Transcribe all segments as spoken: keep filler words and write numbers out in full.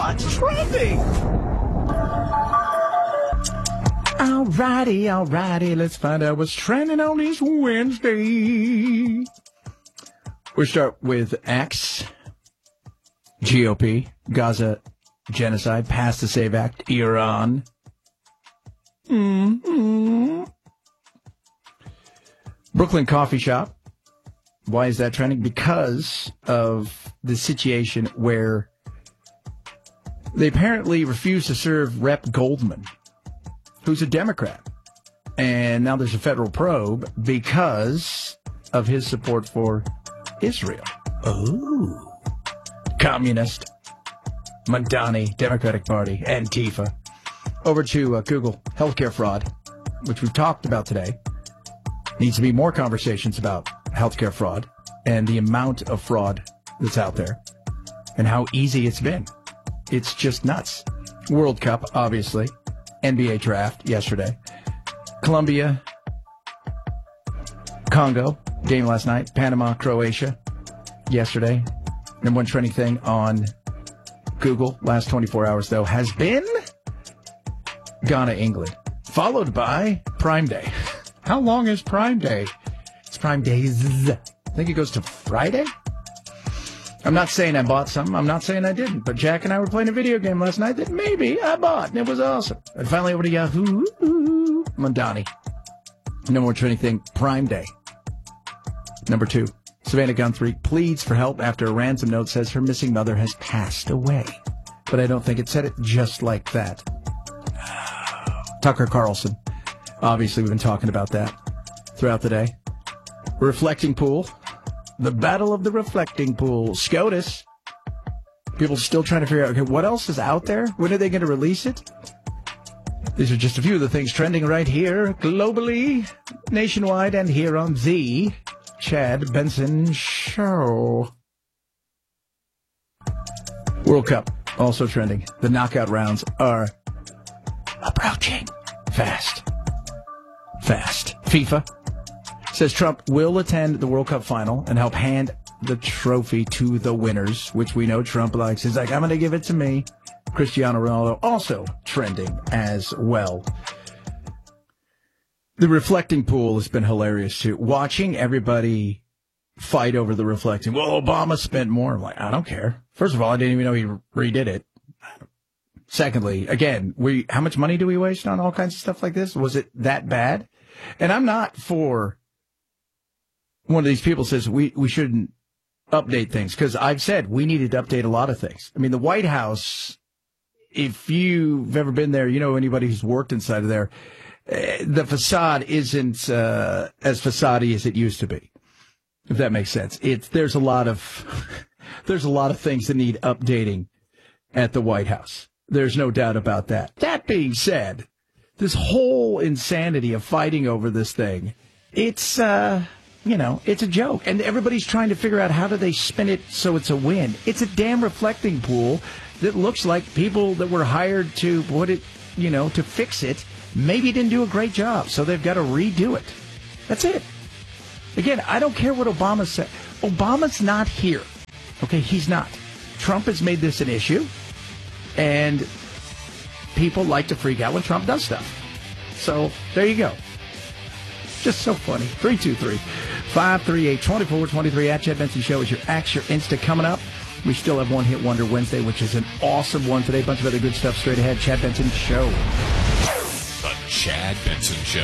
what's trending? Alrighty, alrighty, let's find out what's trending on this Wednesday. We'll start with X, G O P, Gaza genocide, pass the SAVE Act, Iran. Mm-hmm. Brooklyn coffee shop. Why is that trending? Because of the situation where they apparently refused to serve Rep Goldman, who's a Democrat. And now there's a federal probe because of his support for Israel. Oh. Communist. Madani, Democratic Party, Antifa. Over to uh, Google. Healthcare fraud, which we've talked about today. Needs to be more conversations about healthcare fraud and the amount of fraud that's out there and how easy it's been. It's just nuts. World Cup, obviously. N B A draft yesterday. Colombia, Congo, game last night. Panama, Croatia, yesterday. Number one trending thing on Google last twenty-four hours, though, has been Ghana, England, followed by Prime Day. How long is Prime Day? It's Prime Days. I think it goes to Friday. I'm not saying I bought some. I'm not saying I didn't. But Jack and I were playing a video game last night that maybe I bought, and it was awesome. And finally over to Yahoo. Madani. No more trending thing. Prime Day. Number two. Savannah Guthrie pleads for help after a ransom note says her missing mother has passed away. But I don't think it said it just like that. Tucker Carlson. Obviously, we've been talking about that throughout the day. Reflecting pool. The battle of the reflecting pool. SCOTUS. People still trying to figure out, okay, what else is out there? When are they going to release it? These are just a few of the things trending right here, globally, nationwide, and here on the Chad Benson Show. World Cup, also trending. The knockout rounds are approaching fast. Fast. FIFA says Trump will attend the World Cup final and help hand the trophy to the winners, which we know Trump likes. He's like, I'm going to give it to me. Cristiano Ronaldo also trending as well. The reflecting pool has been hilarious, too. Watching everybody fight over the reflecting. Well, Obama spent more. I'm like, I don't care. First of all, I didn't even know he redid it. Secondly, again, we how much money do we waste on all kinds of stuff like this? Was it that bad? And I'm not for one of these people says we, we shouldn't update things, because I've said we needed to update a lot of things. I mean, the White House, if you've ever been there, you know anybody who's worked inside of there, the facade isn't uh, as facade-y as it used to be, if that makes sense. It's there's a lot of there's a lot of things that need updating at the White House. There's no doubt about that. That being said, this whole insanity of fighting over this thing, it's uh, you know, it's a joke, and everybody's trying to figure out how do they spin it so it's a win. It's a damn reflecting pool that looks like people that were hired to put it, you know, to fix it. Maybe didn't do a great job, so they've got to redo it. That's it. Again, I don't care what Obama said. Obama's not here. Okay, he's not. Trump has made this an issue, and people like to freak out when Trump does stuff. So, there you go. Just so funny. three two three, five three eight, two four two three at Chad Benson Show is your Axe Your Insta coming up. We still have One Hit Wonder Wednesday, which is an awesome one today. A bunch of other good stuff straight ahead. Chad Benson Show. The Chad Benson Show.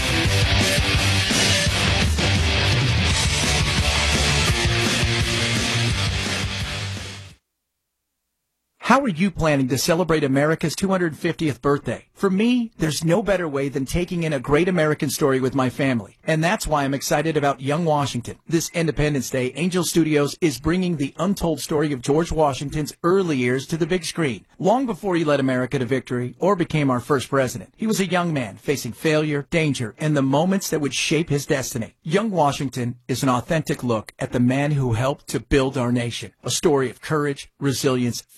How are you planning to celebrate America's two hundred fiftieth birthday? For me, there's no better way than taking in a great American story with my family. And that's why I'm excited about Young Washington. This Independence Day, Angel Studios is bringing the untold story of George Washington's early years to the big screen. Long before he led America to victory or became our first president, he was a young man facing failure, danger, and the moments that would shape his destiny. Young Washington is an authentic look at the man who helped to build our nation. A story of courage, resilience, faith,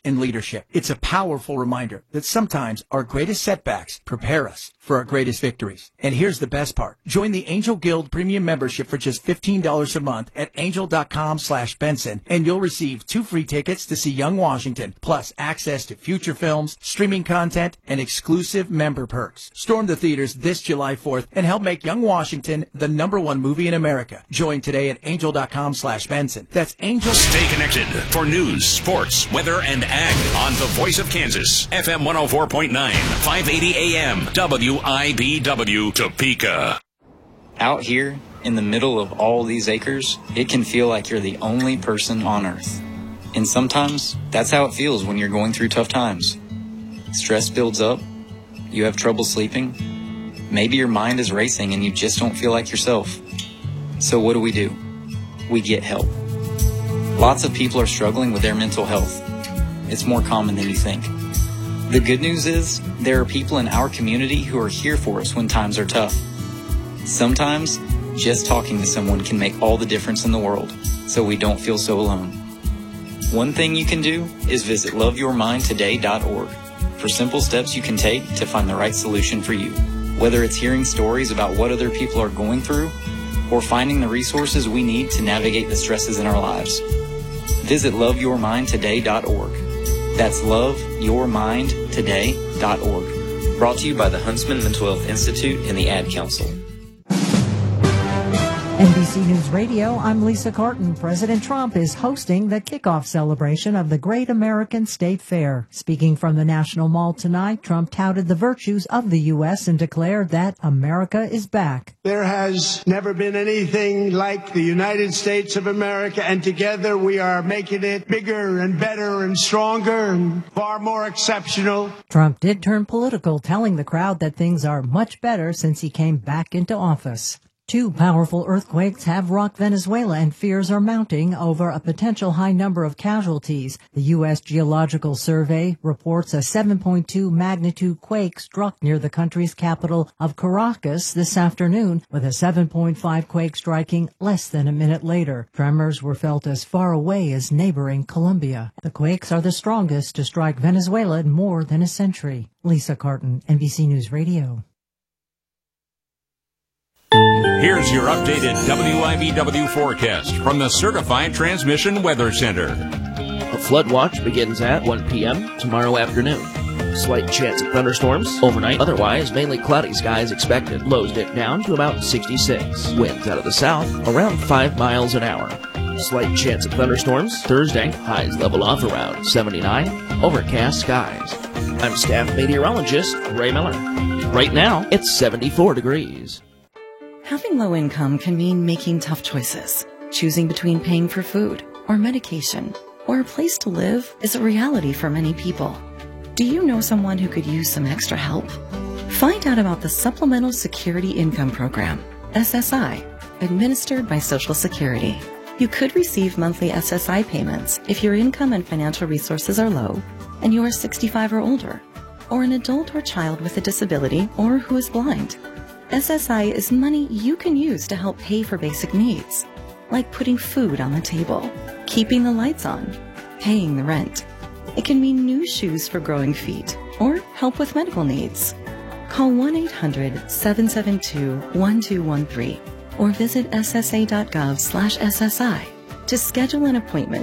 in leadership. It's a powerful reminder that sometimes our greatest setbacks prepare us for our greatest victories. And here's the best part. Join the Angel Guild Premium membership for just fifteen dollars a month at angel.com slash Benson, and you'll receive two free tickets to see Young Washington, plus access to future films, streaming content, and exclusive member perks. Storm the theaters this July fourth and help make Young Washington the number one movie in America. Join today at angel.com slash Benson. That's Angel. Stay connected for news, sports, weather, and ag on the Voice of Kansas, F M one oh four point nine, five eighty A M, W I B W, Topeka. Out here, in the middle of all these acres, it can feel like you're the only person on Earth. And sometimes, that's how it feels when you're going through tough times. Stress builds up, you have trouble sleeping, maybe your mind is racing and you just don't feel like yourself. So what do we do? We get help. Lots of people are struggling with their mental health. It's more common than you think. The good news is, there are people in our community who are here for us when times are tough. Sometimes, just talking to someone can make all the difference in the world, so we don't feel so alone. One thing you can do is visit love your mind today dot org for simple steps you can take to find the right solution for you. Whether it's hearing stories about what other people are going through, or finding the resources we need to navigate the stresses in our lives. Visit love your mind today dot org. That's love your mind today dot org. Brought to you by the Huntsman Mental Health Institute and the Ad Council. N B C News Radio, I'm Lisa Carton. President Trump is hosting the kickoff celebration of the Great American State Fair. Speaking from the National Mall tonight, Trump touted the virtues of the U S and declared that America is back. There has never been anything like the United States of America, and together we are making it bigger and better and stronger and far more exceptional. Trump did turn political, telling the crowd that things are much better since he came back into office. Two powerful earthquakes have rocked Venezuela, and fears are mounting over a potential high number of casualties. The U S Geological Survey reports a seven point two magnitude quake struck near the country's capital of Caracas this afternoon, with a seven point five quake striking less than a minute later. Tremors were felt as far away as neighboring Colombia. The quakes are the strongest to strike Venezuela in more than a century. Lisa Carton, N B C News Radio. Here's your updated W I B W forecast from the Certified Transmission Weather Center. A flood watch begins at one p.m. tomorrow afternoon. Slight chance of thunderstorms overnight. Otherwise, mainly cloudy skies expected. Lows dip down to about sixty-six. Winds out of the south around five miles an hour. Slight chance of thunderstorms Thursday. Highs level off around seventy-nine. Overcast skies. I'm staff meteorologist Ray Miller. Right now, it's seventy-four degrees. Having low income can mean making tough choices. Choosing between paying for food or medication or a place to live is a reality for many people. Do you know someone who could use some extra help? Find out about the Supplemental Security Income Program, S S I, administered by Social Security. You could receive monthly S S I payments if your income and financial resources are low and you are sixty-five or older, or an adult or child with a disability or who is blind. S S I is money you can use to help pay for basic needs, like putting food on the table, keeping the lights on, paying the rent. It can mean new shoes for growing feet, or help with medical needs. Call one eight hundred, seven seven two, one two one three or visit S S A dot gov slash S S I to schedule an appointment